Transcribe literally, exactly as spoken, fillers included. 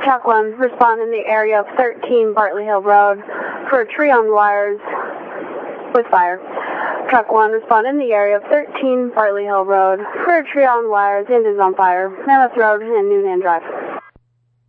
Truck one, respond in the area of thirteen Bartley Hill Road for a tree on wires with fire. Truck one, respond in the area of thirteen Bartley Hill Road for a tree on wires and is on fire. Mammoth Road and Noonan Drive.